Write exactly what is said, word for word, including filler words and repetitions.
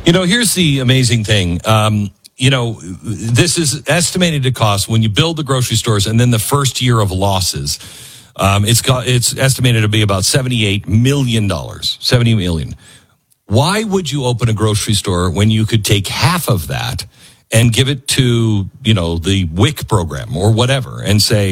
You know, here's the amazing thing. Um, you know, this is estimated to cost when you build the grocery stores and then the first year of losses. Um, it's got, it's estimated to be about seventy-eight million dollars, seventy million dollars. Why would you open a grocery store when you could take half of that and give it to, you know, the W I C program or whatever and say,